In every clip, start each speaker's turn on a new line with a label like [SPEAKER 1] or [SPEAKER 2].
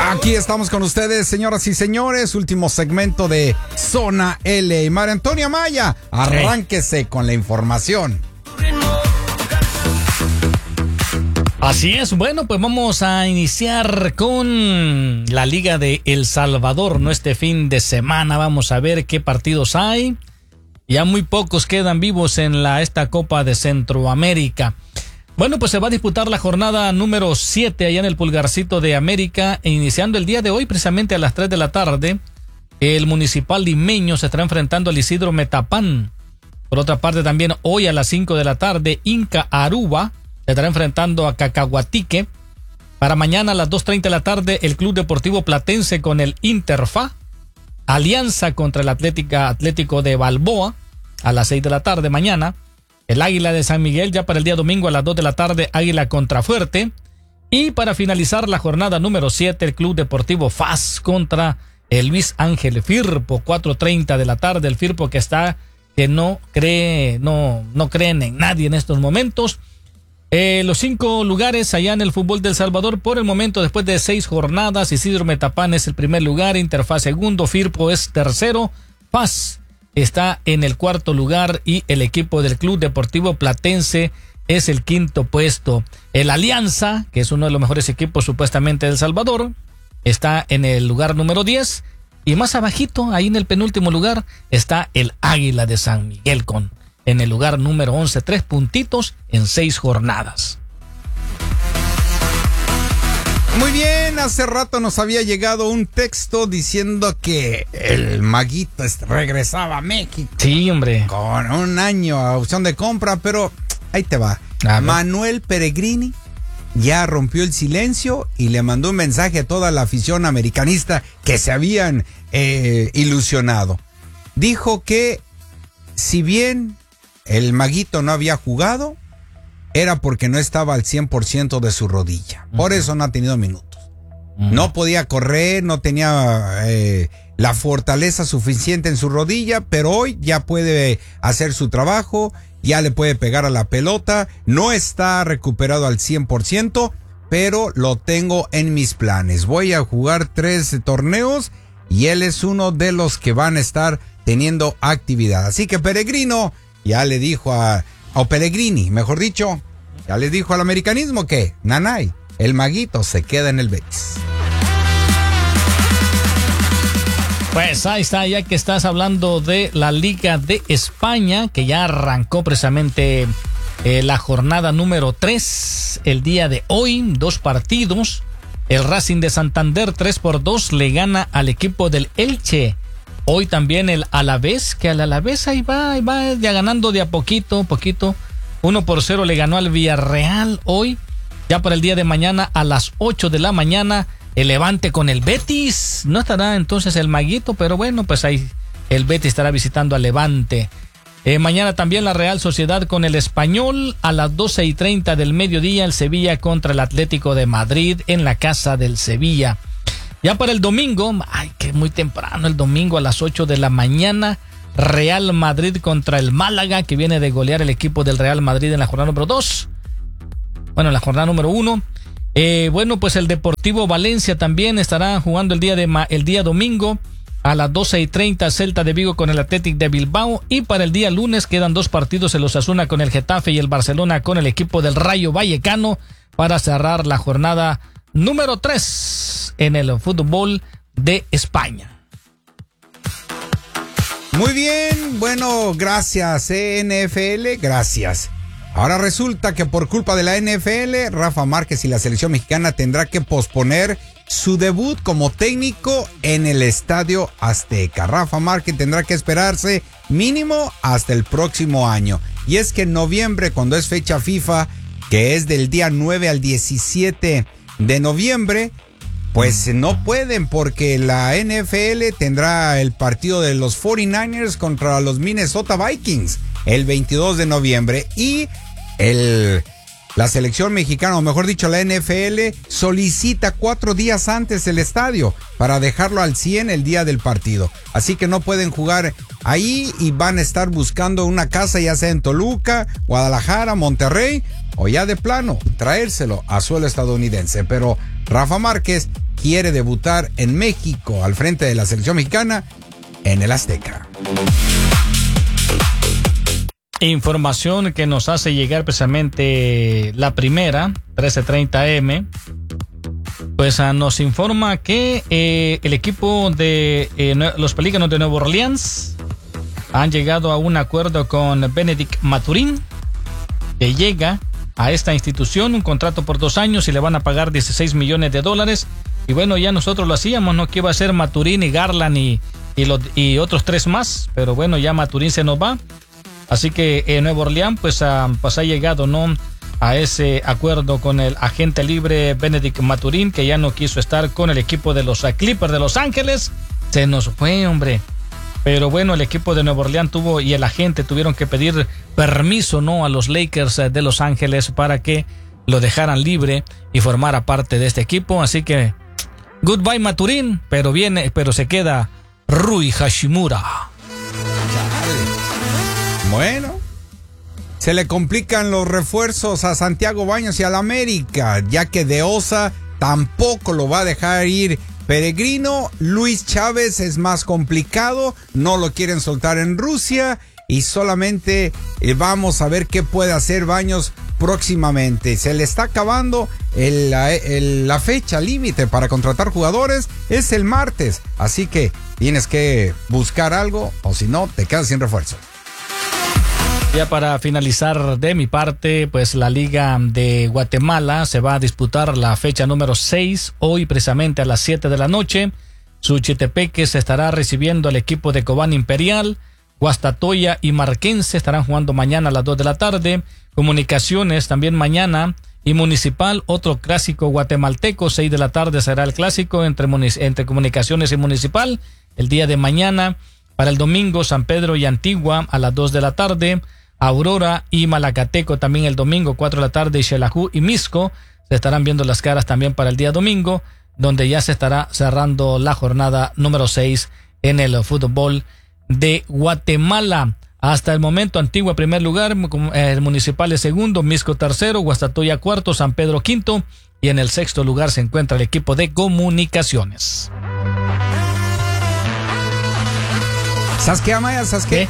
[SPEAKER 1] Aquí estamos con ustedes, señoras y señores. Último segmento de Zona L. Y María Antonia Maya, arránquese con la información.
[SPEAKER 2] Así es, bueno, pues vamos a iniciar con la Liga de El Salvador, ¿no? Este fin de semana vamos a ver qué partidos hay. Ya muy pocos quedan vivos en esta Copa de Centroamérica. Bueno, pues se va a disputar la jornada número 7 allá en el Pulgarcito de América, iniciando el día de hoy precisamente a las 3 de la tarde. El Municipal Limeño se estará enfrentando al Isidro Metapán. Por otra parte, también hoy a las 5 de la tarde, Inca Aruba se estará enfrentando a Cacahuatique. Para mañana a las 2:30 de la tarde, el Club Deportivo Platense con el Interfa. Alianza contra el Atlético de Balboa a las 6 de la tarde mañana. El Águila de San Miguel ya para el día domingo a las 2 de la tarde, Águila contra Fuerte. Y para finalizar la jornada número 7, el Club Deportivo FAS contra el Luis Ángel Firpo, 4:30 de la tarde. El Firpo que no creen en nadie en estos momentos. Los 5 lugares allá en el fútbol de El Salvador por el momento, después de 6 jornadas, Isidro Metapán es el primer lugar, Interfaz segundo, Firpo es tercero, FAS está en el cuarto lugar y el equipo del Club Deportivo Platense es el quinto puesto. El Alianza, que es uno de los mejores equipos supuestamente de El Salvador, está en el lugar número 10 y más abajito, ahí en el penúltimo lugar, está el Águila de San Miguel en el lugar número 11, 3 puntitos en 6 jornadas.
[SPEAKER 1] Muy bien, hace rato nos había llegado un texto diciendo que el Maguito regresaba a México.
[SPEAKER 2] Sí, hombre.
[SPEAKER 1] Con un año a opción de compra, pero ahí te va. Manuel Peregrini ya rompió el silencio y le mandó un mensaje a toda la afición americanista que se habían ilusionado. Dijo que si bien el Maguito no había jugado, era porque no estaba al 100% de su rodilla. Por eso no ha tenido minutos. No podía correr, no tenía la fortaleza suficiente en su rodilla, pero hoy ya puede hacer su trabajo, ya le puede pegar a la pelota. No está recuperado al 100%, pero lo tengo en mis planes. Voy a jugar 3 torneos y él es uno de los que van a estar teniendo actividad. Así que Peregrino ya le dijo o Pellegrini, mejor dicho, ya le dijo al americanismo que nanay, el Maguito se queda en el Betis.
[SPEAKER 2] Pues ahí está, ya que estás hablando de la Liga de España, que ya arrancó precisamente la jornada número 3, el día de hoy, 2 partidos. El Racing de Santander 3-2 le gana al equipo del Elche. Hoy también el Alavés, que al Alavés ahí va ya ganando de a poquito. 1-0 le ganó al Villarreal hoy. Ya para el día de mañana a las 8 de la mañana, el Levante con el Betis. No estará entonces el Maguito, pero bueno, pues ahí el Betis estará visitando al Levante. Mañana también la Real Sociedad con el Español. A las 12:30 del mediodía, el Sevilla contra el Atlético de Madrid en la casa del Sevilla. Ya para el domingo, que muy temprano, el domingo a las 8 de la mañana, Real Madrid contra el Málaga, que viene de golear el equipo del Real Madrid en la jornada número 2. Bueno, en la jornada número 1. Bueno, pues el Deportivo Valencia también estará jugando el día domingo a las 12:30, Celta de Vigo con el Athletic de Bilbao. Y para el día lunes quedan 2 partidos, el Osasuna con el Getafe y el Barcelona con el equipo del Rayo Vallecano, para cerrar la jornada número 3 en el fútbol de España.
[SPEAKER 1] Muy bien, bueno, gracias NFL, gracias. Ahora resulta que por culpa de la NFL, Rafa Márquez y la selección mexicana tendrá que posponer su debut como técnico en el Estadio Azteca. Rafa Márquez tendrá que esperarse mínimo hasta el próximo año. Y es que en noviembre, cuando es fecha FIFA, que es del día 9 al 17 de noviembre, pues no pueden, porque la NFL tendrá el partido de los 49ers contra los Minnesota Vikings el 22 de noviembre y la selección mexicana, o mejor dicho la NFL, solicita 4 días antes el estadio para dejarlo al 100 el día del partido. Así que no pueden jugar ahí y van a estar buscando una casa, ya sea en Toluca, Guadalajara, Monterrey, o ya de plano traérselo a suelo estadounidense. Pero Rafa Márquez quiere debutar en México al frente de la selección mexicana en el Azteca.
[SPEAKER 2] Información que nos hace llegar precisamente la primera, 13:30 AM. Pues nos informa que el equipo de los Pelícanos de Nueva Orleans han llegado a un acuerdo con Benedict Maturín, que llega a esta institución un contrato por 2 años y le van a pagar $16 millones. Y bueno, ya nosotros lo hacíamos, ¿no? Que iba a ser Maturín y Garland y otros 3 más, pero bueno, ya Maturín se nos va. Así que Nueva Orleans pues ha llegado, ¿no?, a ese acuerdo con el agente libre Benedict Maturín, que ya no quiso estar con el equipo de los Clippers de Los Ángeles. Se nos fue, hombre. Pero bueno, el equipo de Nueva Orleans y el agente tuvieron que pedir permiso, ¿no?, a los Lakers de Los Ángeles para que lo dejaran libre y formara parte de este equipo. Así que goodbye Maturín, pero se queda Rui Hachimura.
[SPEAKER 1] Bueno, se le complican los refuerzos a Santiago Baños y al América, ya que De Osa tampoco lo va a dejar ir Peregrino. Luis Chávez es más complicado, no lo quieren soltar en Rusia y solamente vamos a ver qué puede hacer Baños próximamente. Se le está acabando la fecha límite para contratar jugadores, es el martes, así que tienes que buscar algo o si no te quedas sin refuerzo.
[SPEAKER 2] Ya para finalizar de mi parte, pues la Liga de Guatemala se va a disputar la fecha número 6, hoy precisamente a las 7 de la noche. Suchitepeque se estará recibiendo al equipo de Cobán Imperial. Guastatoya y Marquense estarán jugando mañana a las 2 de la tarde. Comunicaciones también mañana. Y Municipal, otro clásico guatemalteco, 6 de la tarde será el clásico entre Comunicaciones y Municipal. El día de mañana, para el domingo, San Pedro y Antigua a las 2 de la tarde. Aurora y Malacateco también el domingo, 4 de la tarde, y Xelajú y Misco se estarán viendo las caras también para el día domingo, donde ya se estará cerrando la jornada número 6 en el fútbol de Guatemala. Hasta el momento, Antigua primer lugar, Municipal es segundo, Misco tercero, Guastatoya cuarto, San Pedro quinto, y en el sexto lugar se encuentra el equipo de Comunicaciones.
[SPEAKER 1] ¿Sabes qué, Amaya? ¿Sabes qué?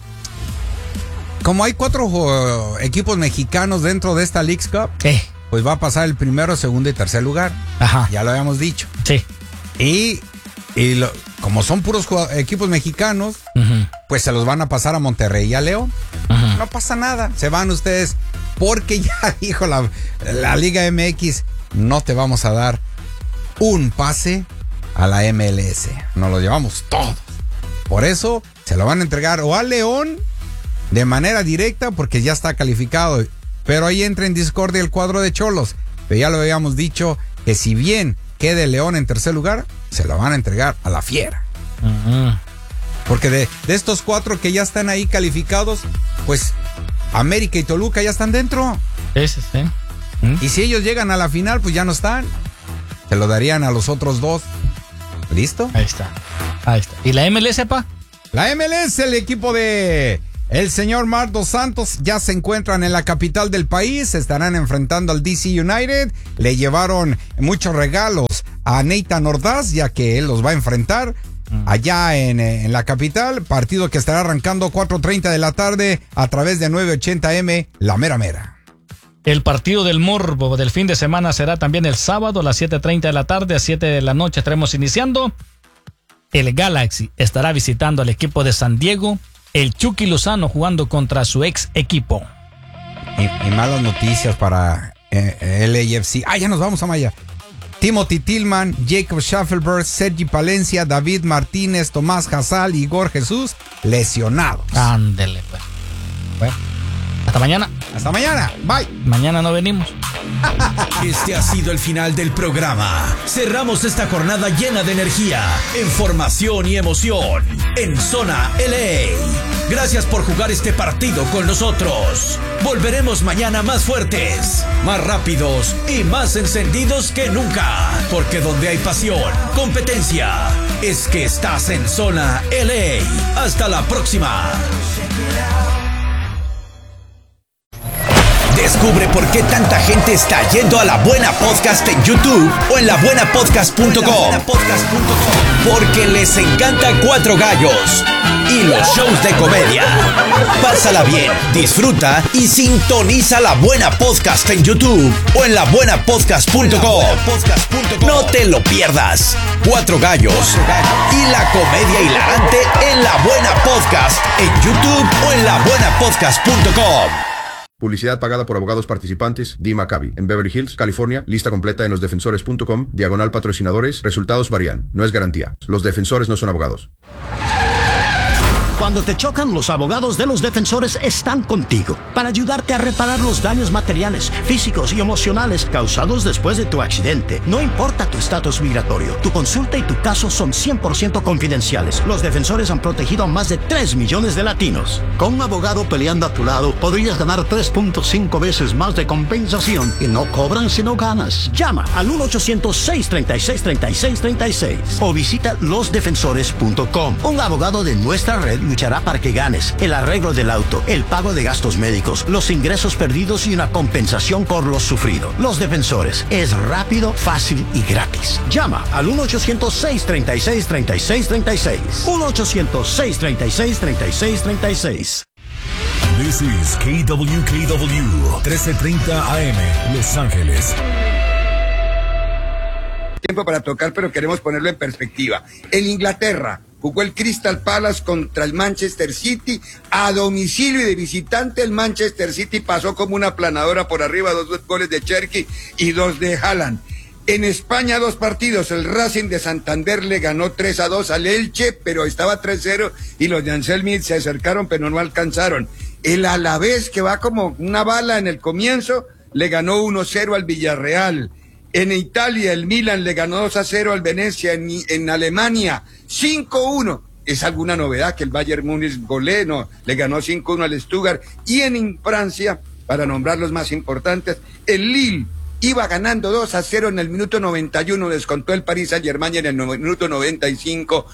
[SPEAKER 1] Como hay 4 equipos mexicanos dentro de esta Leagues Cup, pues va a pasar el primero, segundo y tercer lugar.
[SPEAKER 2] Ajá.
[SPEAKER 1] Ya lo habíamos dicho.
[SPEAKER 2] Sí.
[SPEAKER 1] Y como son puros equipos mexicanos, pues se los van a pasar a Monterrey y a León. No pasa nada, se van ustedes, porque ya dijo la Liga MX, no te vamos a dar un pase a la MLS. Nos lo llevamos todos. Por eso se lo van a entregar o a León de manera directa, porque ya está calificado. Pero ahí entra en discordia el cuadro de Cholos. Pero ya lo habíamos dicho, que si bien quede León en tercer lugar, se lo van a entregar a la Fiera. Porque de estos 4 que ya están ahí calificados, pues América y Toluca ya están dentro.
[SPEAKER 2] Sí.
[SPEAKER 1] Y si ellos llegan a la final, pues ya no están. Se lo darían a los otros 2. ¿Listo?
[SPEAKER 2] Ahí está. ¿Y la MLS, pa?
[SPEAKER 1] La MLS, el equipo de el señor Marc Santos, ya se encuentran en la capital del país. Se estarán enfrentando al DC United. Le llevaron muchos regalos a Nathan Ordaz, ya que él los va a enfrentar allá en la capital. Partido que estará arrancando 4:30 de la tarde a través de 980M, La Mera Mera.
[SPEAKER 2] El partido del morbo del fin de semana será también el sábado a las 7:30 de la tarde. A 7 de la noche estaremos iniciando. El Galaxy estará visitando al equipo de San Diego. El Chucky Lozano jugando contra su ex equipo.
[SPEAKER 1] Y malas noticias para el LAFC. Ya nos vamos a Maya. Timothy Tillman, Jacob Schaffelberg, Sergi Palencia, David Martínez, Tomás Hazal, Igor Jesús, lesionados.
[SPEAKER 2] Ándele, pues. Bueno, hasta mañana.
[SPEAKER 1] Hasta mañana. Bye.
[SPEAKER 2] Mañana no venimos.
[SPEAKER 3] Este ha sido el final del programa. Cerramos esta jornada llena de energía, información y emoción en Zona LA. Gracias por jugar este partido con nosotros. Volveremos mañana más fuertes, más rápidos y más encendidos que nunca. Porque donde hay pasión, competencia, es que estás en Zona LA. Hasta la próxima. Descubre por qué tanta gente está yendo a La Buena Podcast en YouTube o en labuenapodcast.com. Porque les encanta Cuatro Gallos y los shows de comedia. Pásala bien, disfruta y sintoniza La Buena Podcast en YouTube o en labuenapodcast.com. No te lo pierdas. Cuatro Gallos y la comedia hilarante en La Buena Podcast en YouTube o en labuenapodcast.com.
[SPEAKER 4] Publicidad pagada por abogados participantes. Dee Maccabi, en Beverly Hills, California. Lista completa en losdefensores.com. /patrocinadores. Resultados varían. No es garantía. Los defensores no son abogados.
[SPEAKER 5] Cuando te chocan, los abogados de Los Defensores están contigo para ayudarte a reparar los daños materiales, físicos y emocionales causados después de tu accidente. No importa tu estatus migratorio, tu consulta y tu caso son 100% confidenciales. Los Defensores han protegido a más de 3 millones de latinos. Con un abogado peleando a tu lado, podrías ganar 3.5 veces más de compensación y no cobran si no ganas. Llama al 1-800-636-3636 o visita losdefensores.com. Un abogado de nuestra red luchará para que ganes el arreglo del auto, el pago de gastos médicos, los ingresos perdidos y una compensación por lo sufrido. Los Defensores es rápido, fácil y gratis. Llama al 1-800-636-3636. 1-800-636-3636.
[SPEAKER 6] This is KWKW 1330 AM, Los Ángeles.
[SPEAKER 7] Tiempo para tocar, pero queremos ponerlo en perspectiva. En Inglaterra jugó el Crystal Palace contra el Manchester City a domicilio y de visitante. El Manchester City pasó como una planadora por arriba, 2 goles de Cherki y 2 de Haaland. En España 2 partidos, el Racing de Santander le ganó 3-2 al Elche, pero estaba 3-0 y los de Anselmi se acercaron pero no alcanzaron. El Alavés, que va como una bala en el comienzo, le ganó 1-0 al Villarreal. En Italia, el Milan le ganó 2-0 al Venecia. En Alemania, 5-1. ¿Es alguna novedad que el Bayern Múnich golee? No, le ganó 5-1 al Stuttgart. Y en Francia, para nombrar los más importantes, el Lille iba ganando 2-0 en el minuto 91, descontó el Paris Saint-Germain y en el minuto 95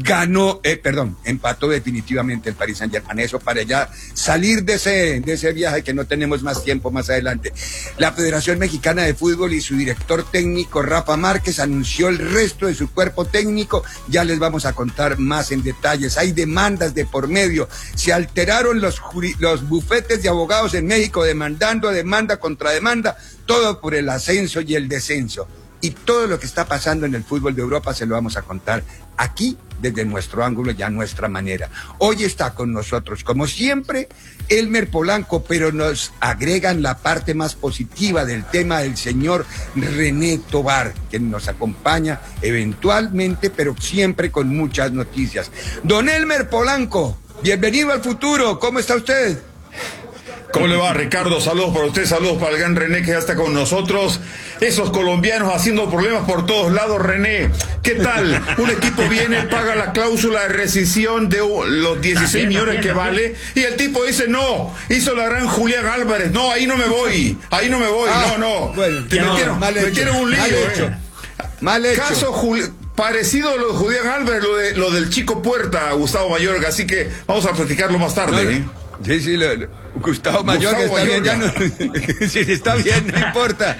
[SPEAKER 7] empató definitivamente el Paris Saint-Germain. Eso para ya salir de ese viaje, que no tenemos más tiempo más adelante. La Federación Mexicana de Fútbol y su director técnico Rafa Márquez anunció el resto de su cuerpo técnico. Ya les vamos a contar más en detalles. Hay demandas de por medio. Se alteraron los bufetes de abogados en México, demandando demanda contra demanda, todo por el ascenso y el descenso. Y todo lo que está pasando en el fútbol de Europa se lo vamos a contar aquí, desde nuestro ángulo y a nuestra manera. Hoy está con nosotros, como siempre, Elmer Polanco, pero nos agregan la parte más positiva del tema del señor René Tobar, que nos acompaña eventualmente, pero siempre con muchas noticias. Don Elmer Polanco, bienvenido al futuro, ¿cómo está usted?
[SPEAKER 8] ¿Cómo le va, Ricardo? Saludos para usted, saludos para el gran René que ya está con nosotros. Esos colombianos haciendo problemas por todos lados, René. ¿Qué tal? Un equipo viene, paga la cláusula de rescisión de los 16 millones que vale, y el tipo dice, no, hizo la gran Julián Álvarez. No, ahí no me voy, no.
[SPEAKER 7] Bueno,
[SPEAKER 8] metieron un lío.
[SPEAKER 7] Mal hecho.
[SPEAKER 8] Caso parecido a lo de Julián Álvarez, lo del Chico Puerta, Gustavo Mayorga, así que vamos a platicarlo más tarde.
[SPEAKER 7] Sí, Gustavo Mayorga está bien, ya no. Sí, está bien, no importa.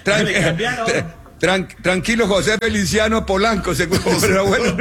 [SPEAKER 7] Tranquilo, José Feliciano Polanco, seguro, pero bueno.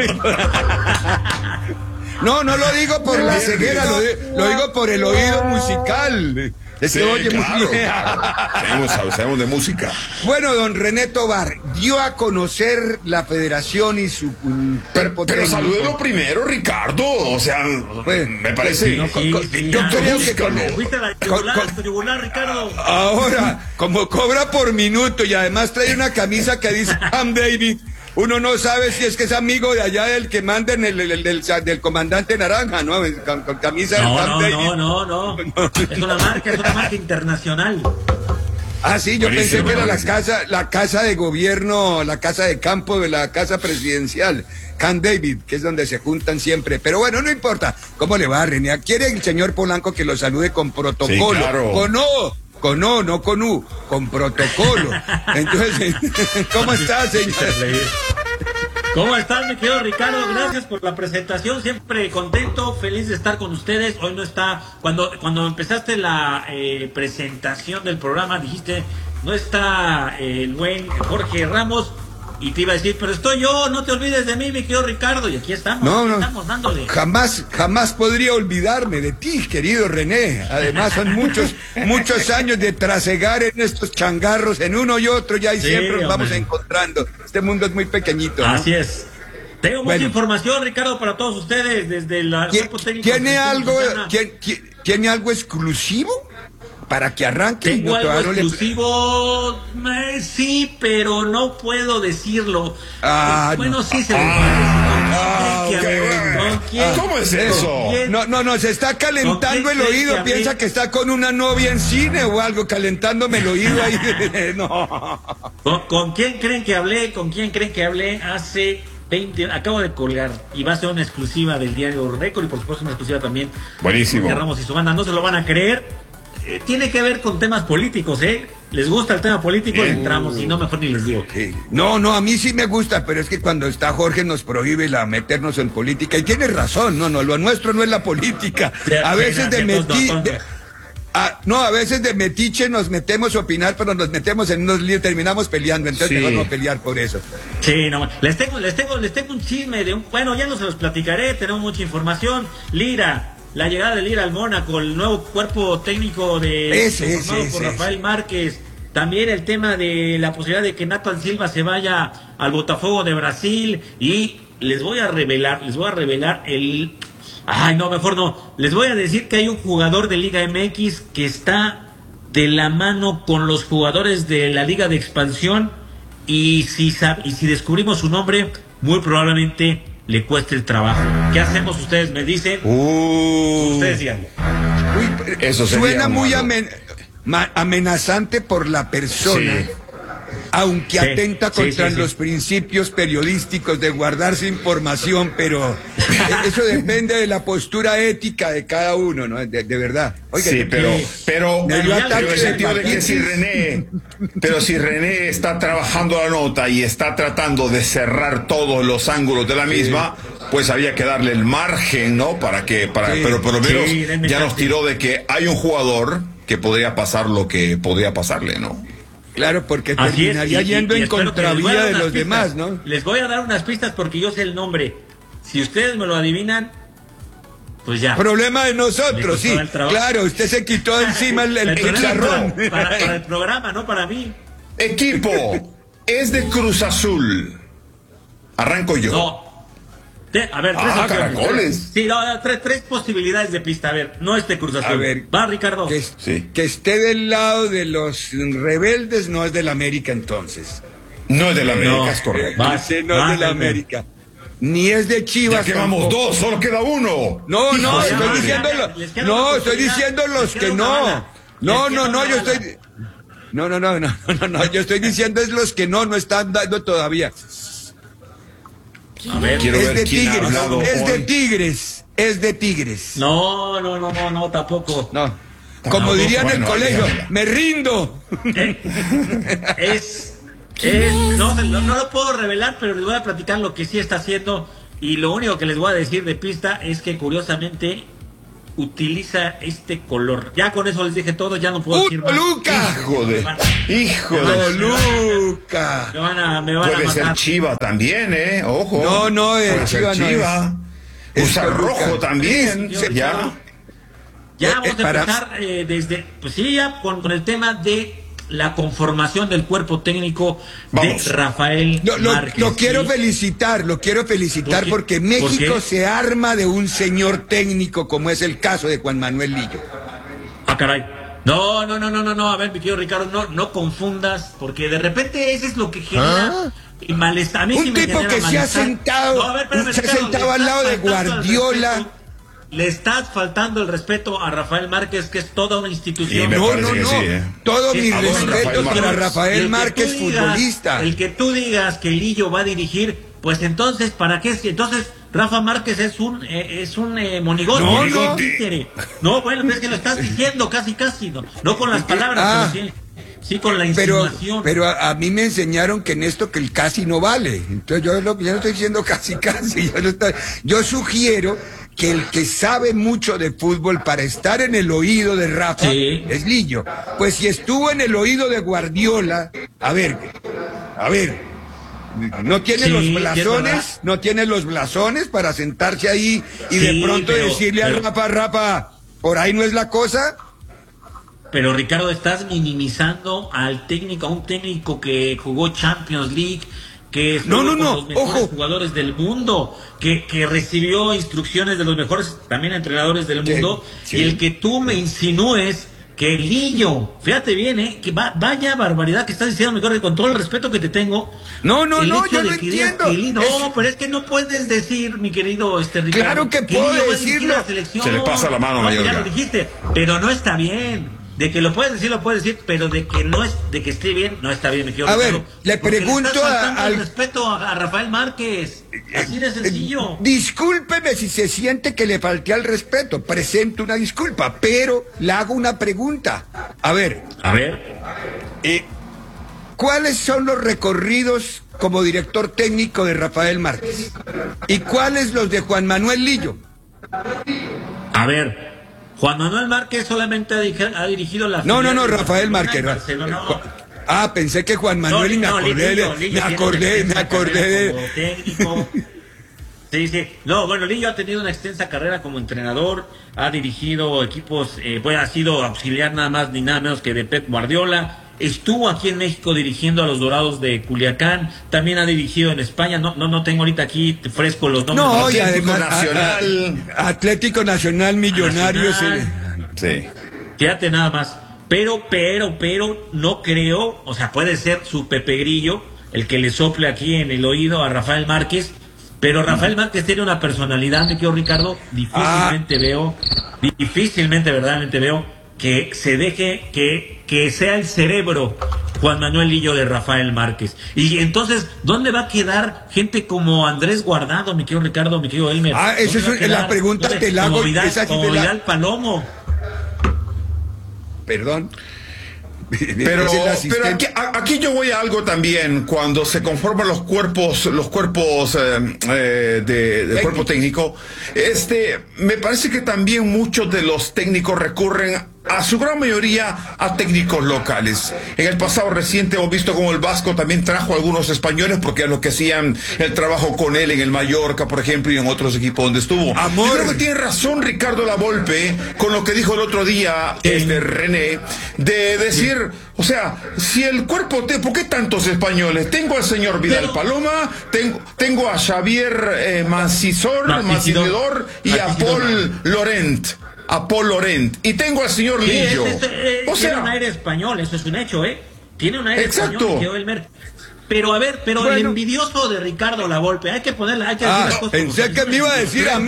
[SPEAKER 7] No lo digo por la ceguera, lo digo por el oído musical.
[SPEAKER 8] Sí, oye, claro. Sabemos de música.
[SPEAKER 7] Bueno, don René Tobar, dio a conocer la federación y su cuerpo
[SPEAKER 8] pero
[SPEAKER 7] técnico.
[SPEAKER 8] salúdelo primero, Ricardo. O sea, pues, me parece.
[SPEAKER 7] Yo creo que
[SPEAKER 9] fuiste a la tribunal, Ricardo.
[SPEAKER 7] Ahora, como cobra por minuto y además trae una camisa que dice Camp David, uno no sabe si es que es amigo de allá del que manda en del comandante Naranja, ¿no? Con camisa de Camp David.
[SPEAKER 9] No. Es una marca internacional.
[SPEAKER 7] Ah, sí, yo
[SPEAKER 8] Buenísimo,
[SPEAKER 7] pensé que era la casa de gobierno, la casa de campo de la casa presidencial, Camp David, que es donde se juntan siempre. Pero bueno, no importa. ¿Cómo le va, René? ¿Quiere el señor Polanco que lo salude con protocolo?
[SPEAKER 8] Sí, claro.
[SPEAKER 7] ¿O no? Con O, no con U, con protocolo. Entonces, ¿cómo está, señor?
[SPEAKER 9] ¿Cómo estás, mi querido Ricardo? Gracias por la presentación, siempre contento, feliz de estar con ustedes. Hoy no está, cuando empezaste la presentación del programa, dijiste, no está el buen Jorge Ramos, y te iba a decir, pero estoy yo, no te olvides de mí, mi querido Ricardo, y aquí estamos, estamos dándole.
[SPEAKER 7] Jamás podría olvidarme de ti, querido René. Además son muchos años de trasegar en estos changarros, en uno y otro, ya y sí, siempre nos vamos encontrando. Este mundo es muy pequeñito, ¿no?
[SPEAKER 9] Así es. Tengo mucha información, Ricardo, para todos ustedes, desde la...
[SPEAKER 7] ¿Tiene algo exclusivo? Para que arranque.
[SPEAKER 9] Tengo algo exclusivo, sí, pero no puedo decirlo. Bueno, sí se
[SPEAKER 8] ¿Cómo es eso?
[SPEAKER 7] No, se está calentando el oído. Piensa que está con una novia en cine o algo, calentándome el oído ahí. No.
[SPEAKER 9] ¿Con quién creen que hablé? ¿Con quién creen que hablé hace 20? Acabo de colgar y va a ser una exclusiva del diario Récord y por supuesto una exclusiva también.
[SPEAKER 8] Buenísimo.
[SPEAKER 9] De Ramos y su banda, no se lo van a creer. Tiene que ver con temas políticos, ¿eh? ¿Les gusta el tema político? Entramos, y no, mejor ni les digo.
[SPEAKER 7] Okay. No, a mí sí me gusta, pero es que cuando está Jorge nos prohíbe meternos en política, y tiene razón, lo nuestro no es la política. A veces a veces de metiche nos metemos a opinar, pero nos metemos en unos líos, terminamos peleando, entonces mejor no pelear por eso.
[SPEAKER 9] Sí, no, les tengo un chisme bueno, ya no se los platicaré, tenemos mucha información. Lira. La llegada de Lira al Mónaco, el nuevo cuerpo técnico formado por Rafael Márquez. También el tema de la posibilidad de que Nathan Silva se vaya al Botafogo de Brasil. Y les voy a revelar el... Ay, no, mejor no. Les voy a decir que hay un jugador de Liga MX que está de la mano con los jugadores de la Liga de Expansión. Y si descubrimos su nombre, muy probablemente le cueste el trabajo. ¿Qué hacemos? Ustedes me dicen. Ustedes digan.
[SPEAKER 7] Eso suena muy amenazante por la persona. Sí. Aunque atenta contra los principios periodísticos de guardarse información, pero eso depende de la postura ética de cada uno, ¿no? De verdad.
[SPEAKER 8] Oiga, sí, pero en el sentido de que si René está trabajando la nota y está tratando de cerrar todos los ángulos de la misma, pues había que darle el margen, ¿no? Pero por lo menos ya nos tiró de que hay un jugador que podría pasar lo que podría pasarle, ¿no?
[SPEAKER 7] Claro, porque terminaría yendo en contravía de los demás, ¿no?
[SPEAKER 9] Les voy a dar unas pistas porque yo sé el nombre. Si ustedes me lo adivinan, pues ya.
[SPEAKER 7] Problema de nosotros, sí. Claro, usted se quitó encima el chicharrón.
[SPEAKER 9] Para el programa, no para mí.
[SPEAKER 8] Equipo, es de Cruz Azul. Arranco yo.
[SPEAKER 9] No. A ver,
[SPEAKER 8] caracoles.
[SPEAKER 9] Sí, tres posibilidades de pista. A ver, no es de Cruz Azul.
[SPEAKER 7] A ver,
[SPEAKER 9] va, Ricardo.
[SPEAKER 7] Que esté del lado de los rebeldes, no es del América entonces.
[SPEAKER 8] No es del América, es correcto.
[SPEAKER 7] No es del América. Ni es de Chivas.
[SPEAKER 8] Ya quedamos dos, solo queda uno.
[SPEAKER 7] Estoy diciendo los que no. No, yo estoy... No, yo estoy diciendo es los que no están dando todavía.
[SPEAKER 9] A ver,
[SPEAKER 7] es de Tigres.
[SPEAKER 9] No, tampoco.
[SPEAKER 7] No. Como dirían en el colegio, me rindo.
[SPEAKER 9] No lo puedo revelar, pero les voy a platicar lo que sí está haciendo. Y lo único que les voy a decir de pista es que curiosamente utiliza este color. Ya con eso les dije todo, ya no puedo decir más.
[SPEAKER 7] ¡Luca!
[SPEAKER 8] ¡Hijo de
[SPEAKER 7] Luca!
[SPEAKER 9] Me van a
[SPEAKER 8] puede
[SPEAKER 9] matar.
[SPEAKER 8] ser Chiva también, ojo.
[SPEAKER 7] No,
[SPEAKER 8] Chiva no es. Usa rojo también. Ya
[SPEAKER 9] vamos a empezar desde, pues sí, ya con el tema de la conformación del cuerpo técnico de Rafael Márquez.
[SPEAKER 7] Lo quiero felicitar porque México se arma de un señor técnico como es el caso de Juan Manuel Lillo.
[SPEAKER 9] Ah, caray. No, a ver, mi querido Ricardo, no confundas, porque de repente eso es lo que genera el malestar. A mí
[SPEAKER 7] un tipo que se ha sentado, al lado de Guardiola.
[SPEAKER 9] Le estás faltando el respeto a Rafael Márquez, que es toda una institución.
[SPEAKER 7] No. Todo mi respeto para Rafael Márquez, futbolista.
[SPEAKER 9] El que tú digas que Lillo va a dirigir, pues entonces, ¿para qué? Entonces, Rafa Márquez es un monigote. No, bueno, es que lo estás diciendo casi, no con las palabras. Sí, con la insinuación.
[SPEAKER 7] Pero a mí me enseñaron que en esto que el casi no vale. Entonces yo no estoy diciendo casi. Yo sugiero que el que sabe mucho de fútbol para estar en el oído de Rafa es Lillo. Pues si estuvo en el oído de Guardiola, a ver, no tiene los blasones para sentarse ahí y de pronto decirle a Rafa, por ahí no es la cosa.
[SPEAKER 9] Pero Ricardo, estás minimizando al técnico, a un técnico que jugó Champions League, que estuvo con los mejores jugadores del mundo, que recibió instrucciones de los mejores también entrenadores del mundo, y el que tú me insinúes que Lillo, fíjate bien, que vaya barbaridad que estás diciendo, mejor, con todo el respeto que te tengo.
[SPEAKER 7] No, yo lo entiendo.
[SPEAKER 9] Pero es que no puedes decir, mi querido Ricardo.
[SPEAKER 7] Claro que puedo decirlo.
[SPEAKER 8] Se le pasa la mano, Mayor.
[SPEAKER 9] Ya lo dijiste, pero no está bien. De que lo puedes decir, pero de que esté bien, no está bien, mi querido Ricardo.
[SPEAKER 7] A ver, le pregunto
[SPEAKER 9] al respeto a Rafael Márquez. Así de sencillo.
[SPEAKER 7] Discúlpeme si se siente que le falté al respeto. Presento una disculpa, pero le hago una pregunta. A ver. ¿Cuáles son los recorridos como director técnico de Rafael Márquez? ¿Y cuáles los de Juan Manuel Lillo?
[SPEAKER 9] A ver. Juan Manuel Márquez solamente ha dirigido la...
[SPEAKER 7] No, Rafael Márquez. Pensé que Juan Manuel y me acordé de...
[SPEAKER 9] técnico. Sí. No, bueno, Lillo ha tenido una extensa carrera como entrenador, ha dirigido equipos, ha sido auxiliar nada más ni nada menos que de Pep Guardiola. Estuvo aquí en México dirigiendo a los Dorados de Culiacán, también ha dirigido en España, no tengo ahorita aquí fresco los nombres.
[SPEAKER 7] No, y además Atlético Nacional, Millonarios.
[SPEAKER 9] Sí. Fíjate nada más, pero no creo, o sea, puede ser su Pepe Grillo el que le sople aquí en el oído a Rafael Márquez, pero Rafael Márquez tiene una personalidad, me quedo Ricardo, difícilmente verdaderamente veo que se deje que sea el cerebro Juan Manuel Lillo de Rafael Márquez. Y entonces, ¿dónde va a quedar gente como Andrés Guardado, mi querido Ricardo, mi querido Elmer?
[SPEAKER 7] Esa es la pregunta que le hago.
[SPEAKER 9] Como Vidal Palomo.
[SPEAKER 7] Perdón.
[SPEAKER 8] Pero aquí yo voy a algo también. Cuando se conforman los cuerpos del cuerpo técnico, me parece que también muchos de los técnicos recurren a su gran mayoría a técnicos locales. En el pasado reciente hemos visto como el Vasco también trajo a algunos españoles porque eran los que hacían el trabajo con él en el Mallorca, por ejemplo, y en otros equipos donde estuvo. Yo creo que tiene razón Ricardo Lavolpe con lo que dijo el otro día René, de decir, o sea, si el cuerpo ¿por qué tantos españoles? Tengo al señor Vidal Paloma, tengo a Xavier Mancisidor y a Paul Laurent. Y tengo al señor Lillo.
[SPEAKER 9] Tiene un aire español, eso es un hecho, Tiene un aire español, Elmer. Pero el envidioso de Ricardo Lavolpe, hay que decir las cosas.
[SPEAKER 7] Pensé que me iba a decir a mí,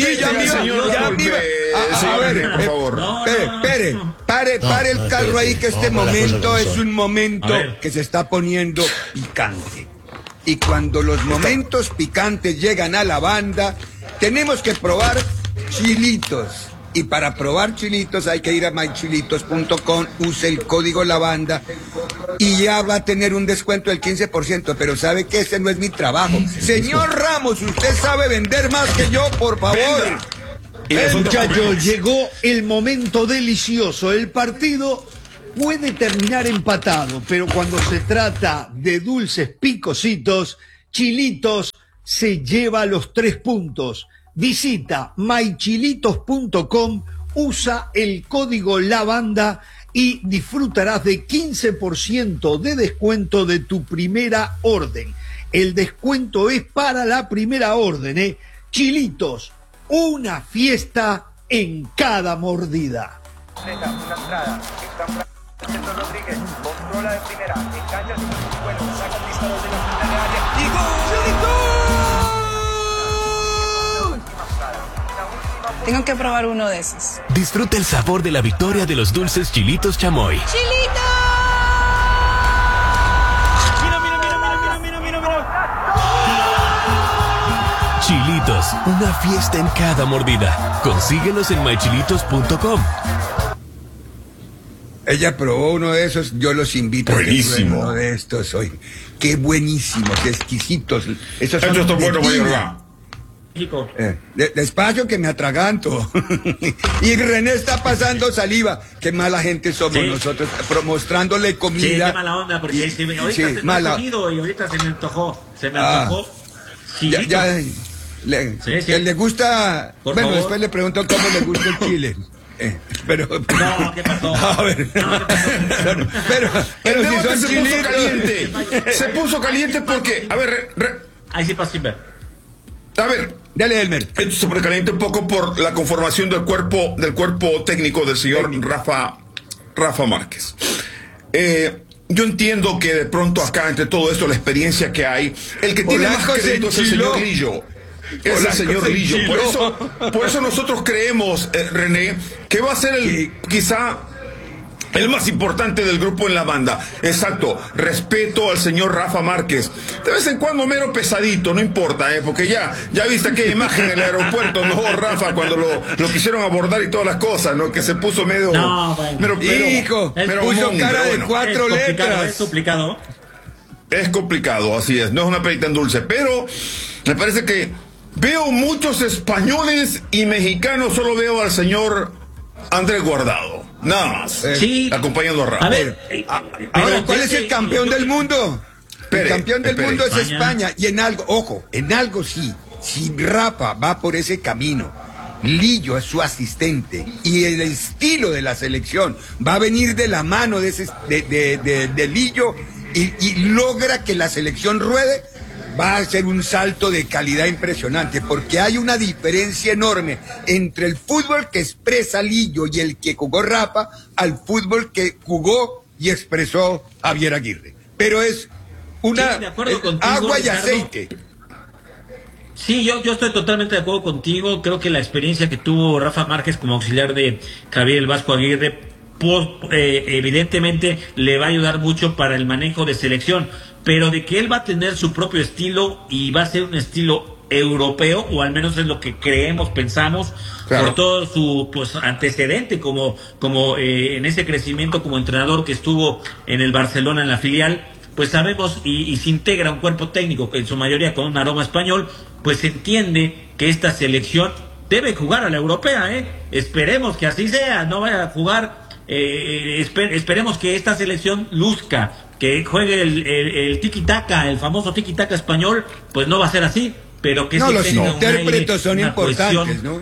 [SPEAKER 7] a ver, por favor. Pare el carro ahí, que este momento es un momento que se está poniendo picante. Y cuando los momentos picantes llegan a la banda, tenemos que probar chilitos. Y para probar chilitos hay que ir a mychilitos.com, use el código LABANDA y ya va a tener un descuento del 15%, pero sabe que ese no es mi trabajo. Señor Ramos, usted sabe vender más que yo, por favor.
[SPEAKER 10] Muchachos, llegó el momento delicioso. El partido puede terminar empatado, pero cuando se trata de dulces picositos, Chilitos se lleva los 3 puntos. Visita mychilitos.com, usa el código LABANDA y disfrutarás de 15% de descuento de tu primera orden. El descuento es para la primera orden, Chilitos, una fiesta en cada mordida.
[SPEAKER 11] Una entrada, Rodríguez, controla de primera, engancha su vuelo, saca el disparo de la final de área y ¡gol!
[SPEAKER 12] Tengo que probar uno de esos.
[SPEAKER 13] Disfruta el sabor de la victoria de los dulces Chilitos Chamoy.
[SPEAKER 12] ¡Chilitos!
[SPEAKER 13] Mira. Chilitos, una fiesta en cada mordida. Consíguelos en mychilitos.com.
[SPEAKER 7] Ella probó uno de esos, yo los invito
[SPEAKER 8] buenísimo.
[SPEAKER 7] a que prueben uno de estos hoy. Qué buenísimos, qué exquisitos. Esos son
[SPEAKER 8] Esto es bueno,
[SPEAKER 7] de
[SPEAKER 8] Mayorga.
[SPEAKER 7] Despacio que me atraganto. Y René está pasando saliva. Qué mala gente somos nosotros, mostrándole comida.
[SPEAKER 9] Sí, qué mala onda, porque ahorita se me ha comido y ahorita se me antojó. Sí, le
[SPEAKER 7] gusta.
[SPEAKER 9] Por
[SPEAKER 7] bueno,
[SPEAKER 9] favor.
[SPEAKER 7] después le pregunto cómo le gusta el chile. Pero
[SPEAKER 9] no, ¿qué pasó?
[SPEAKER 7] A ver. Pero si son
[SPEAKER 8] se puso caliente. Se puso caliente porque, a ver,
[SPEAKER 9] ahí sí pasa sin ver.
[SPEAKER 8] A ver,
[SPEAKER 7] dale, Elmer.
[SPEAKER 8] Esto se precalienta un poco por la conformación del cuerpo técnico del señor Rafa Márquez. Yo entiendo que de pronto acá, entre todo esto, la experiencia que hay, el que tiene más crédito es el señor Lillo. Es el señor Lillo. Por eso nosotros creemos, René, que va a ser quizá el más importante del grupo en la banda. Exacto, respeto al señor Rafa Márquez. De vez en cuando mero pesadito, no importa, porque ya viste aquella imagen en el aeropuerto, ¿no, Rafa? Cuando lo quisieron abordar y todas las cosas, ¿no? Que se puso medio...
[SPEAKER 9] No, bueno.
[SPEAKER 7] Hijo, puso cara de 4 letras.
[SPEAKER 9] Es complicado.
[SPEAKER 8] Es complicado, así es. No es una perita en dulce, pero me parece que veo muchos españoles y mexicanos, solo veo al señor Andrés Guardado. Nada más.
[SPEAKER 9] Sí.
[SPEAKER 8] Acompañando a Rafa.
[SPEAKER 9] A ver,
[SPEAKER 7] ahora, ¿cuál es el campeón del mundo? El campeón del mundo es España. Y en algo sí. Si Rafa va por ese camino, Lillo es su asistente y el estilo de la selección va a venir de la mano de Lillo y logra que la selección ruede, va a ser un salto de calidad impresionante, porque hay una diferencia enorme entre el fútbol que expresa Lillo y el que jugó Rafa al fútbol que jugó y expresó Javier Aguirre. Pero es una agua y aceite.
[SPEAKER 9] Sí, yo estoy totalmente de acuerdo contigo. Creo que la experiencia que tuvo Rafa Márquez como auxiliar de Javier el Vasco Aguirre, evidentemente le va a ayudar mucho para el manejo de selección. Pero de que él va a tener su propio estilo y va a ser un estilo europeo, o al menos es lo que creemos, pensamos, claro, por todo su antecedente como en ese crecimiento como entrenador que estuvo en el Barcelona en la filial, pues sabemos y se integra un cuerpo técnico en su mayoría con un aroma español, pues se entiende que esta selección debe jugar a la europea, esperemos que así sea, no vaya a jugar, esperemos que esta selección luzca, que juegue el tiki-taka, el famoso tiki-taka español, pues no va a ser así, pero que
[SPEAKER 7] los intérpretes son importantes, ¿no?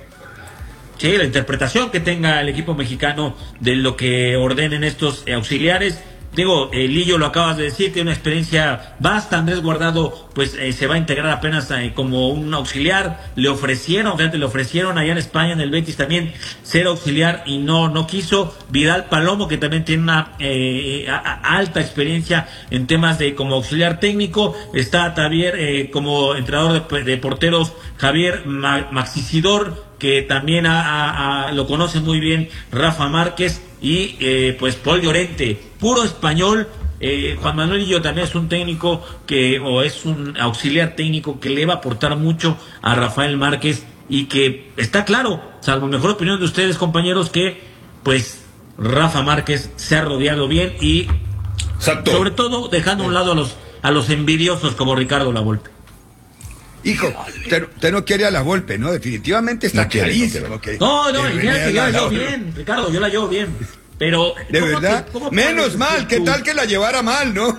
[SPEAKER 9] Sí, la interpretación que tenga el equipo mexicano de lo que ordenen estos auxiliares. Digo, Lillo lo acabas de decir, tiene una experiencia vasta. Andrés Guardado pues se va a integrar apenas como un auxiliar. Le ofrecieron allá en España, en el Betis también, ser auxiliar y no quiso. Vidal Palomo, que también tiene una alta experiencia en temas de como auxiliar técnico. Está también como entrenador de porteros Javier Maxicidor, que también lo conoce muy bien Rafa Márquez, y pues Paul Llorente, puro español. Juan Manuel Lillo también es un técnico o es un auxiliar técnico que le va a aportar mucho a Rafael Márquez, y que está claro, salvo mejor opinión de ustedes, compañeros, que pues Rafa Márquez se ha rodeado bien y sobre todo dejando a un lado a los envidiosos como Ricardo Lavolpe.
[SPEAKER 7] Hijo, usted no quiere a la Volpe, ¿no? Definitivamente está clarísimo.
[SPEAKER 9] No, yo la llevo bien, Ricardo, yo la llevo bien. Pero,
[SPEAKER 7] ¿de verdad? Menos mal, ¿qué tal que la llevara mal, no?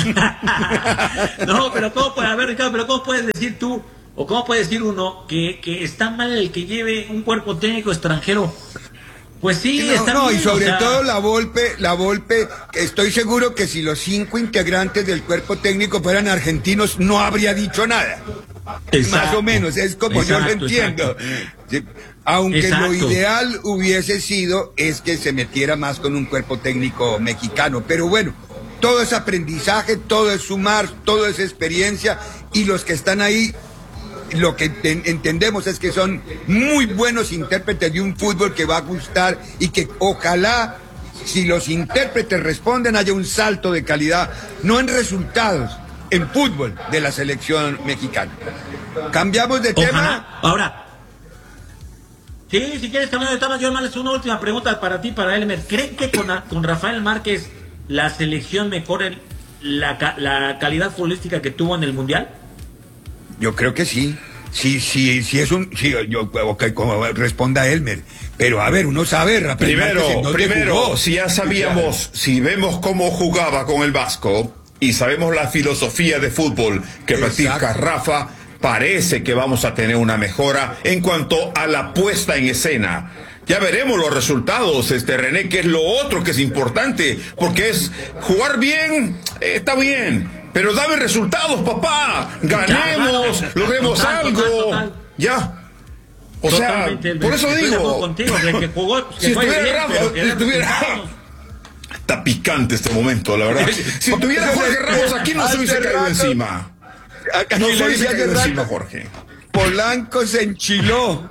[SPEAKER 9] No, pero ¿cómo puedes decir tú, o cómo puede decir uno que está mal el que lleve un cuerpo técnico extranjero? Pues sí, está bien,
[SPEAKER 7] y sobre todo la Volpe, estoy seguro que si los 5 integrantes del cuerpo técnico fueran argentinos, no habría dicho nada. Exacto. Más o menos, es como yo lo entiendo. Sí, aunque lo ideal hubiese sido es que se metiera más con un cuerpo técnico mexicano. Pero bueno, todo es aprendizaje, todo es sumar, todo es experiencia, y los que están ahí, lo que entendemos es que son muy buenos intérpretes de un fútbol que va a gustar, y que ojalá, si los intérpretes responden, haya un salto de calidad, no en resultados, en fútbol de la selección mexicana. Cambiamos de tema.
[SPEAKER 9] Ahora, Sí, si quieres cambiar de tema, yo más una última pregunta para ti, para Elmer. ¿Creen que con Rafael Márquez la selección mejore la calidad futbolística que tuvo en el Mundial?
[SPEAKER 7] Yo creo que sí. Sí, es un... Sí, okay, como responda Elmer. Pero a ver, uno sabe...
[SPEAKER 8] Primero, si ya sabíamos, si vemos cómo jugaba con el Vasco y sabemos la filosofía de fútbol que practica Rafa, parece que vamos a tener una mejora en cuanto a la puesta en escena. Ya veremos los resultados, René, que es lo otro que es importante, porque es jugar bien, está bien, pero dame resultados, papá, ganemos, logremos algo, total. Ya. O sea, por eso digo,
[SPEAKER 9] contigo, que jugó,
[SPEAKER 8] si estuviera Rafa, está picante este momento, la verdad. Si estuviera Jorge Ramos aquí no se hubiese caído encima.
[SPEAKER 7] No se hubiese caído encima,
[SPEAKER 8] Jorge.
[SPEAKER 7] Polanco se enchiló.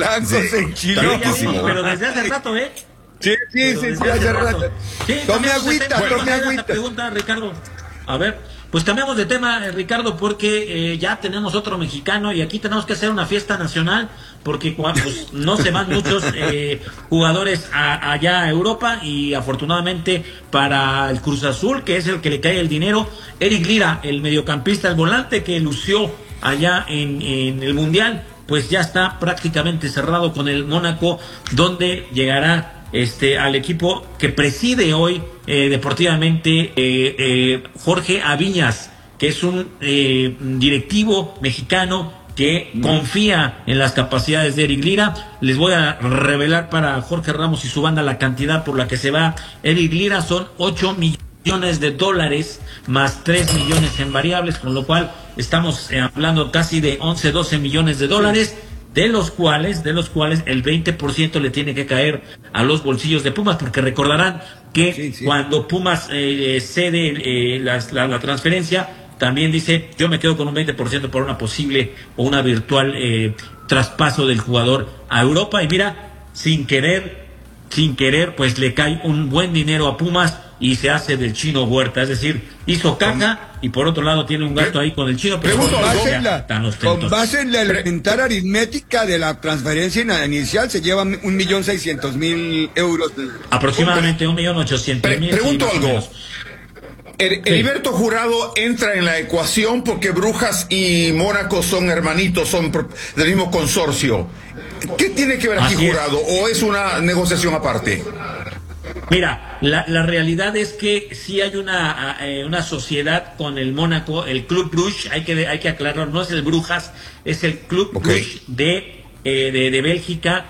[SPEAKER 9] Pero desde hace rato, ¿eh?
[SPEAKER 7] Sí, hace rato.
[SPEAKER 9] Sí,
[SPEAKER 7] tome agüita.
[SPEAKER 9] Pregunta, Ricardo. A ver, pues cambiamos de tema, Ricardo, porque ya tenemos otro mexicano y aquí tenemos que hacer una fiesta nacional porque pues, no se van muchos jugadores allá a Europa y afortunadamente para el Cruz Azul, que es el que le cae el dinero, Eric Lira, el mediocampista, el volante que lució allá en el Mundial, pues ya está prácticamente cerrado con el Mónaco, donde llegará al equipo que preside hoy deportivamente Jorge Aviñas, que es un directivo mexicano que confía en las capacidades de Eric Lira. Les voy a revelar para Jorge Ramos y su banda la cantidad por la que se va Eric Lira, son 8 millones de dólares más 3 millones en variables, con lo cual estamos hablando casi de 11-12 millones de dólares, de los cuales el 20% le tiene que caer a los bolsillos de Pumas, porque recordarán que cuando Pumas cede la transferencia, también dice, yo me quedo con un 20% por una posible o una virtual traspaso del jugador a Europa, y mira, sin querer, pues le cae un buen dinero a Pumas y se hace del Chino Huerta, es decir, hizo caja y por otro lado tiene un gasto ahí con el Chino, pero
[SPEAKER 7] con base en la elemental aritmética de la transferencia inicial se llevan 1.600.000 euros.
[SPEAKER 9] Aproximadamente 1.800.000.
[SPEAKER 8] Pregunto algo. Heriberto Jurado entra en la ecuación porque Brujas y Mónaco son hermanitos, son del mismo consorcio. ¿Qué tiene que ver aquí Jurado? ¿O es una negociación aparte?
[SPEAKER 9] Mira, la realidad es que sí hay una sociedad con el Mónaco, el Club Bruges, hay que aclarar, no es el Brujas, es el Club Bruges de Bélgica,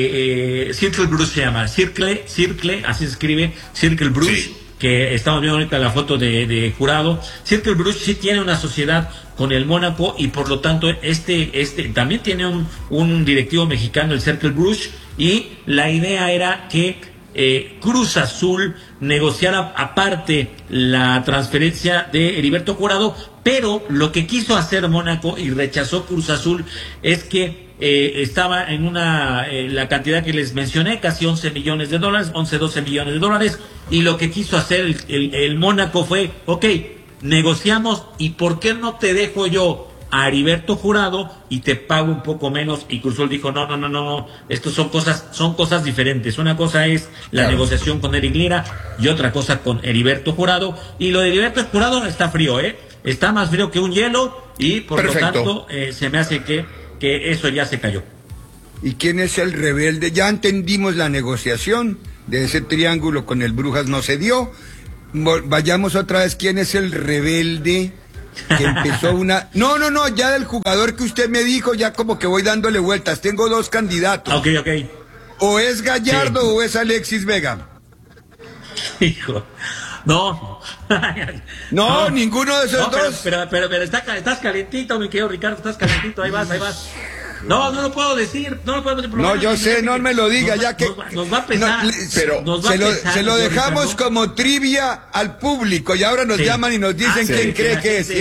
[SPEAKER 9] Circle Bruges se llama, Circle, así se escribe, Circle Bruges. Sí. Que estamos viendo ahorita la foto de Jurado. Circle Bruges sí tiene una sociedad con el Mónaco y por lo tanto también tiene un directivo mexicano, el Circle Bruges, y la idea era que Cruz Azul negociara aparte la transferencia de Heriberto Jurado, pero lo que quiso hacer Mónaco y rechazó Cruz Azul es que estaba en la cantidad que les mencioné, casi 11 millones de dólares, 11-12 millones de dólares, y lo que quiso hacer el Mónaco fue, ok, negociamos, y ¿por qué no te dejo yo a Heriberto Jurado y te pago un poco menos? Y Cruz Azul dijo, no, estos son cosas diferentes, una cosa es la negociación con Eric Lira y otra cosa con Heriberto Jurado, y lo de Heriberto Jurado está frío, está más frío que un hielo, y por lo tanto se me hace que eso ya se cayó.
[SPEAKER 7] ¿Y quién es el rebelde? Ya entendimos la negociación de ese triángulo con el Brujas, no se dio. Vayamos otra vez, ¿quién es el rebelde que empezó una... No, ya del jugador que usted me dijo, ya como que voy dándole vueltas, tengo dos candidatos.
[SPEAKER 9] Ok.
[SPEAKER 7] O es Gallardo o es Alexis Vega.
[SPEAKER 9] Hijo, no,
[SPEAKER 7] ninguno de esos dos.
[SPEAKER 9] Pero estás calentito, mi querido Ricardo, estás calentito, ahí vas. No lo puedo decir,
[SPEAKER 7] No, yo sé, no me lo diga, ya que
[SPEAKER 9] nos va a pesar.
[SPEAKER 7] Se lo dejamos como trivia al público y ahora nos llaman y nos dicen quién cree que es.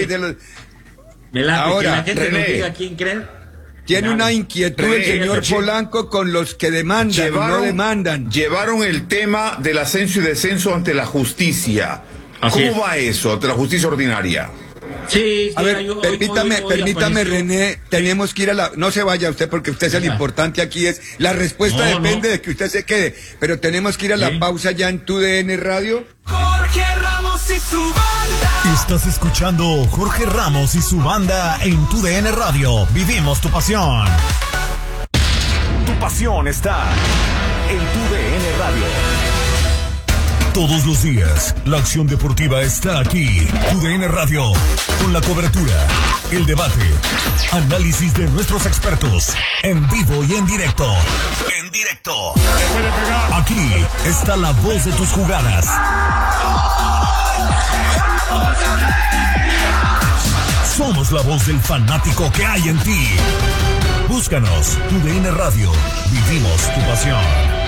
[SPEAKER 9] Ahora, que la gente nos diga quién cree.
[SPEAKER 7] Tiene una inquietud el señor Polanco con los que demandan y no demandan.
[SPEAKER 8] Llevaron el tema del ascenso y descenso ante la justicia. ¿Cómo va eso, ante la justicia ordinaria?
[SPEAKER 9] Sí,
[SPEAKER 7] a ver, permítame, René, tenemos que ir a la... No se vaya usted porque usted es el importante aquí. La respuesta depende de que usted se quede, pero tenemos que ir a la pausa ya en TUDN Radio.
[SPEAKER 6] Jorge Ramos y su banda. Estás escuchando Jorge Ramos y su banda en TUDN Radio. Vivimos tu pasión. Tu pasión está en TUDN Radio. Todos los días, la acción deportiva está aquí. TUDN Radio, con la cobertura, el debate, análisis de nuestros expertos, en vivo y en directo. En directo. Aquí está la voz de tus jugadas. Somos la voz del fanático que hay en ti. Búscanos, TUDN Radio. Vivimos tu pasión.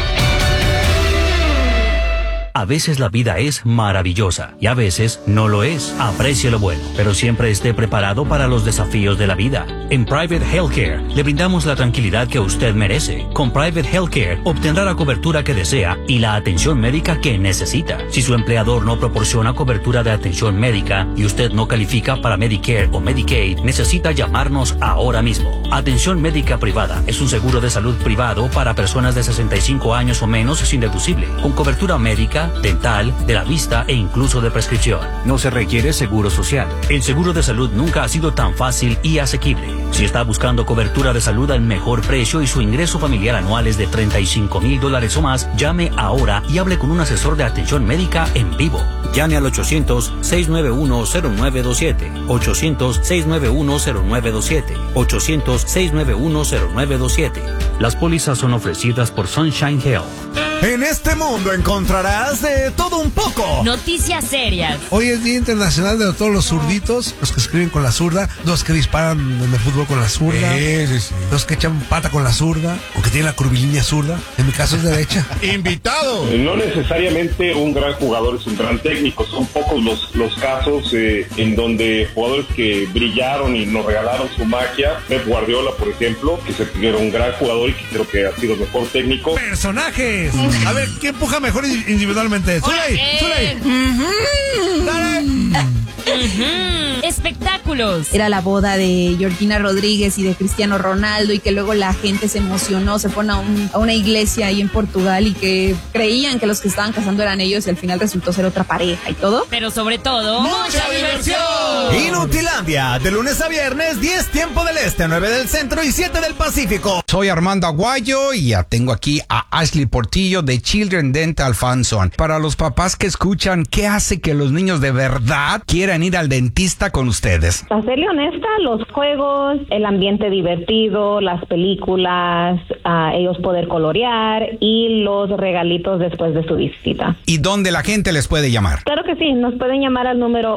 [SPEAKER 14] A veces la vida es maravillosa y a veces no lo es. Aprecie lo bueno, pero siempre esté preparado para los desafíos de la vida. En Private Healthcare le brindamos la tranquilidad que usted merece. Con Private Healthcare obtendrá la cobertura que desea y la atención médica que necesita. Si su empleador no proporciona cobertura de atención médica y usted no califica para Medicare o Medicaid, necesita llamarnos ahora mismo. Atención médica privada es un seguro de salud privado para personas de 65 años o menos sin deducible, con cobertura médica, dental, de la vista e incluso de prescripción. No se requiere seguro social. El seguro de salud nunca ha sido tan fácil y asequible. Si está buscando cobertura de salud al mejor precio y su ingreso familiar anual es de $35,000 o más, llame ahora y hable con un asesor de atención médica en vivo. Llame al 800-691-0927. 800-691-0927. 800-691-0927. Las pólizas son ofrecidas por Sunshine Health.
[SPEAKER 15] En este mundo encontrarás de todo un poco.
[SPEAKER 16] Noticias serias.
[SPEAKER 17] Hoy es Día Internacional de todos los zurditos, los que escriben con la zurda, los que disparan en el fútbol con la zurda, los que echan pata con la zurda, o que tienen la curvilínea zurda. En mi caso es derecha.
[SPEAKER 15] ¡Invitado!
[SPEAKER 18] No necesariamente un gran jugador es un gran técnico. Son pocos los casos en donde jugadores que brillaron y nos regalaron su magia. Pep Guardiola, por ejemplo, que era un gran jugador y que creo que ha sido el mejor técnico.
[SPEAKER 17] ¡Personajes! A ver, ¿quién empuja mejor individualmente? ¡Zuley! ¡Dale!
[SPEAKER 16] Espectáculos.
[SPEAKER 19] Era la boda de Georgina Rodríguez y de Cristiano Ronaldo y que luego la gente se emocionó, se fueron a una iglesia ahí en Portugal y que creían que los que estaban casando eran ellos y al final resultó ser otra pareja y todo.
[SPEAKER 16] Pero sobre todo,
[SPEAKER 15] ¡mucha diversión! Inutilandia, de lunes a viernes, 10 tiempo del este, 9 del centro y 7 del Pacífico.
[SPEAKER 1] Soy Armando Aguayo y ya tengo aquí a Ashley Portillo de Children Dental Funson. Para los papás que escuchan, ¿qué hace que los niños de verdad quieran ir al dentista con ustedes?
[SPEAKER 20] Para serle honesta, los juegos, el ambiente divertido, las películas, ellos poder colorear y los regalitos después de su visita.
[SPEAKER 1] ¿Y dónde la gente les puede llamar?
[SPEAKER 20] Claro que sí, nos pueden llamar al número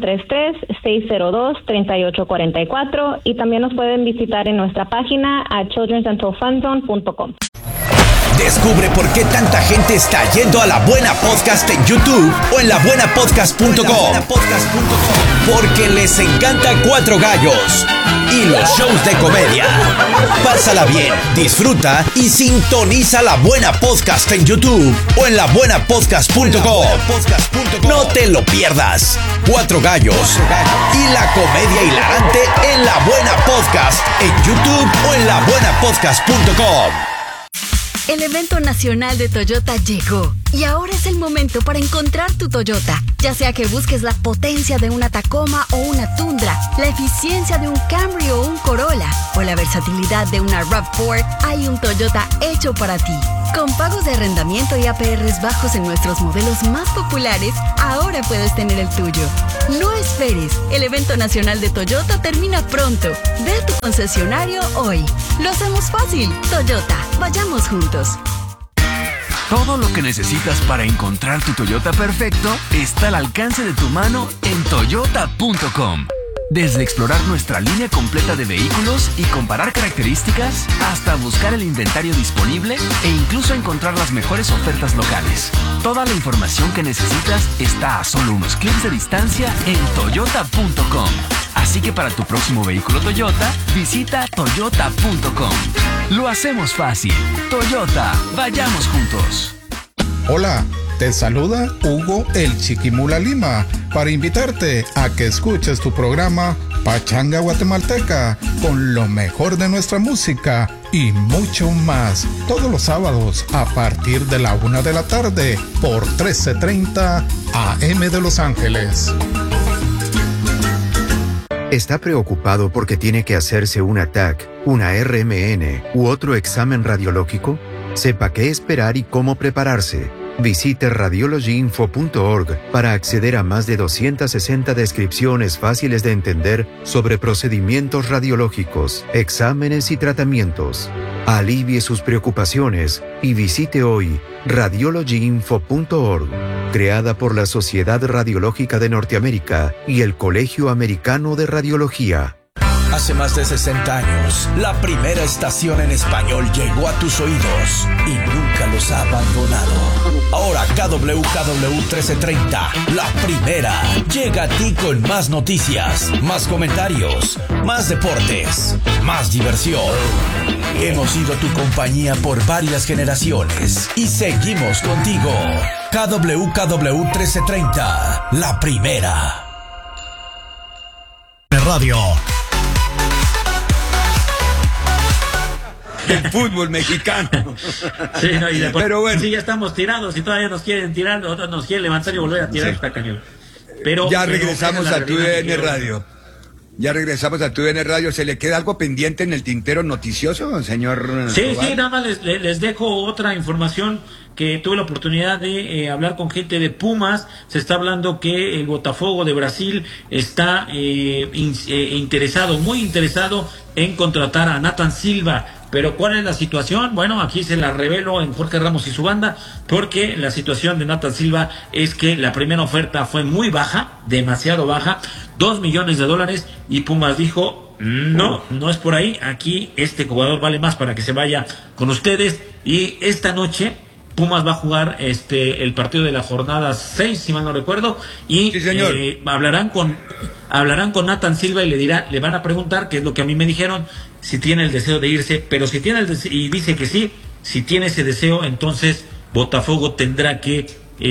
[SPEAKER 20] 833-602-3844 y también nos pueden visitar en nuestra página a childrendentalfunzone.com.
[SPEAKER 3] Descubre por qué tanta gente está yendo a La Buena Podcast en YouTube o en labuenapodcast.com. Porque les encanta Cuatro Gallos y los shows de comedia. Pásala bien, disfruta y sintoniza La Buena Podcast en YouTube o en labuenapodcast.com. No te lo pierdas. Cuatro Gallos y la comedia hilarante en La Buena Podcast en YouTube o en labuenapodcast.com.
[SPEAKER 21] El evento nacional de Toyota llegó y ahora es el momento para encontrar tu Toyota. Ya sea que busques la potencia de una Tacoma o una Tundra, la eficiencia de un Camry o un Corolla o la versatilidad de una RAV4, hay un Toyota hecho para ti. Con pagos de arrendamiento y APRs bajos en nuestros modelos más populares, ahora puedes tener el tuyo. No esperes, el evento nacional de Toyota termina pronto. Ve a tu concesionario hoy. Lo hacemos fácil. Toyota, vayamos juntos.
[SPEAKER 13] Todo lo que necesitas para encontrar tu Toyota perfecto está al alcance de tu mano en toyota.com. Desde explorar nuestra línea completa de vehículos y comparar características, hasta buscar el inventario disponible e incluso encontrar las mejores ofertas locales. Toda la información que necesitas está a solo unos clics de distancia en toyota.com. Así que para tu próximo vehículo Toyota, visita toyota.com. Lo hacemos fácil. Toyota, vayamos juntos.
[SPEAKER 22] Hola,
[SPEAKER 2] Te saluda Hugo el Chiquimula Lima para invitarte a que escuches tu programa Pachanga Guatemalteca con lo mejor de nuestra música y mucho más todos los sábados a partir de la 1 de la tarde por 1330 AM de Los Ángeles.
[SPEAKER 22] ¿Está preocupado porque tiene que hacerse una TAC, una RMN u otro examen radiológico? Sepa qué esperar y cómo prepararse. Visite radiologyinfo.org para acceder a más de 260 descripciones fáciles de entender sobre procedimientos radiológicos, exámenes y tratamientos. Alivie sus preocupaciones y visite hoy radiologyinfo.org, creada por la Sociedad Radiológica de Norteamérica y el Colegio Americano de Radiología.
[SPEAKER 3] Hace más de 60 años, la primera estación en español llegó a tus oídos y nunca los ha abandonado. Ahora KWKW 1330, la primera, llega a ti con más noticias, más comentarios, más deportes, más diversión. Hemos sido tu compañía por varias generaciones y seguimos contigo. KWKW 1330, la primera.
[SPEAKER 15] Radio.
[SPEAKER 10] El fútbol mexicano.
[SPEAKER 9] Sí, no, y después,
[SPEAKER 10] pero bueno,
[SPEAKER 9] sí, ya estamos tirados y todavía nos quieren tirar, nosotros nos quieren levantar y volver a tirar, está cañón. Pero
[SPEAKER 10] ya regresamos a tu DN Radio. Ya regresamos a tu DN Radio. ¿Se le queda algo pendiente en el tintero noticioso, señor?
[SPEAKER 9] Sí, nada más les dejo otra información que tuve la oportunidad de hablar con gente de Pumas. Se está hablando que el Botafogo de Brasil está interesado, muy interesado en contratar a Nathan Silva. Pero ¿cuál es la situación? Bueno, aquí se la revelo en Jorge Ramos y su banda, porque la situación de Nathan Silva es que la primera oferta fue muy baja, demasiado baja, $2 millones, y Pumas dijo, no es por ahí, aquí este jugador vale más para que se vaya con ustedes, y esta noche Pumas va a jugar el partido de la jornada 6, si mal no recuerdo, y sí, señor. Hablarán con Nathan Silva y le van a preguntar, que es lo que a mí me dijeron, si tiene el deseo de irse, pero si tiene el deseo, y dice que sí, si tiene ese deseo, entonces Botafogo tendrá que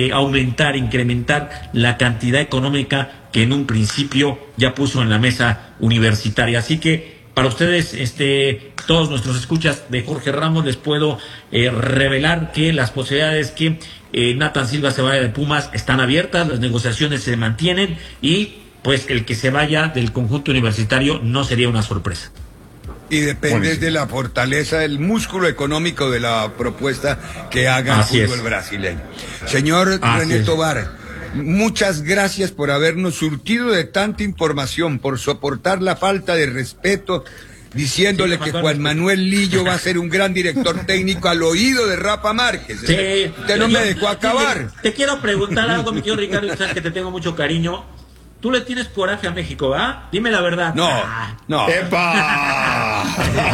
[SPEAKER 9] incrementar la cantidad económica que en un principio ya puso en la mesa universitaria. Así que para ustedes, todos nuestros escuchas de Jorge Ramos, les puedo revelar que las posibilidades que Nathan Silva se vaya de Pumas están abiertas, las negociaciones se mantienen y pues el que se vaya del conjunto universitario no sería una sorpresa.
[SPEAKER 10] Y depende de la fortaleza del músculo económico de la propuesta que haga el fútbol brasileño. Señor René Tobar, muchas gracias por habernos surtido de tanta información, por soportar la falta de respeto, diciéndole que Juan Manuel Lillo va a ser un gran director técnico al oído de Rafa Márquez.
[SPEAKER 9] Sí,
[SPEAKER 10] usted no me dejó acabar.
[SPEAKER 9] Te quiero preguntar algo, mi querido Ricardo, sabes que te tengo mucho cariño. Tú le tienes coraje a México, ¿va? Dime la verdad.
[SPEAKER 10] No.
[SPEAKER 8] ¡Epa!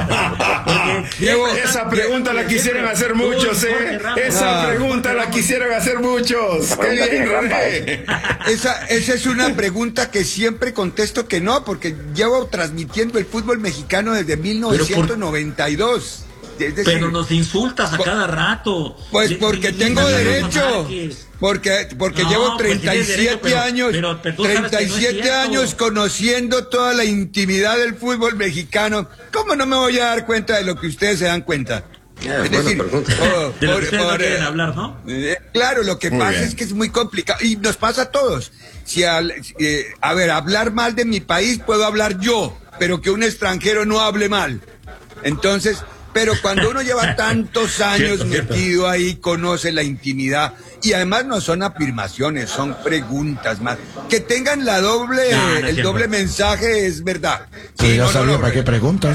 [SPEAKER 8] Esa pregunta la quisieran hacer muchos, ¿eh? Esa pregunta la quisieran hacer muchos. ¡Qué bien, René!
[SPEAKER 10] Esa es una pregunta que siempre contesto que no, porque llevo transmitiendo el fútbol mexicano desde 1992.
[SPEAKER 9] Pero nos insultas a cada rato.
[SPEAKER 10] Pues porque tengo derecho. Porque llevo 37 años, 37 años conociendo toda la intimidad del fútbol mexicano. ¿Cómo no me voy a dar cuenta de lo que ustedes se dan cuenta? Es decir,
[SPEAKER 9] de lo que ustedes no quieren hablar, ¿no?
[SPEAKER 10] Claro, lo que pasa es que es muy complicado y nos pasa a todos. Hablar mal de mi país puedo hablar yo, pero que un extranjero no hable mal. Entonces, pero cuando uno lleva tantos años metido ahí, conoce la intimidad y además no son afirmaciones, son preguntas más. Que tengan el doble mensaje es verdad.
[SPEAKER 23] Sí, ya sabía para qué preguntas.